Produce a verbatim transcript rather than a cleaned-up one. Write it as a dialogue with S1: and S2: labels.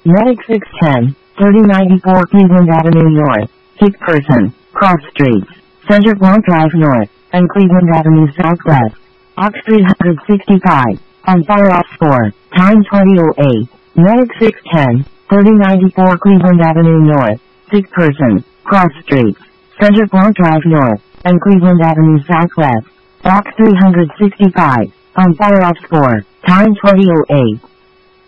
S1: Medic six ten, thirty ninety-four Cleveland Avenue North, sick person, cross streets, Center Blanc Drive North, and Cleveland Avenue Southwest. Ox three sixty-five, on fire off score, time twenty oh eight. Medic six ten, thirty ninety-four Cleveland Avenue North, sick person, cross streets, Center Blanc Drive North, and Cleveland Avenue Southwest. Ox three sixty-five, on fire off score, time twenty oh eight.